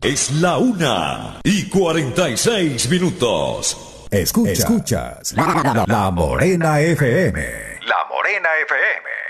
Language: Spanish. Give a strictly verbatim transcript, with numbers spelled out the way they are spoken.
Es la una y cuarenta y seis minutos. Escuchas, Escuchas la, la, la Morena F M. La Morena F M.